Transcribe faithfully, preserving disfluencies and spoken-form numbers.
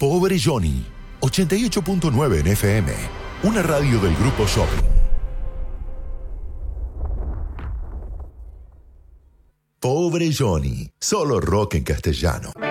Pobre Johnny, ochenta y ocho punto nueve en F M, una radio del Grupo Shopping. Pobre Johnny, solo rock en castellano.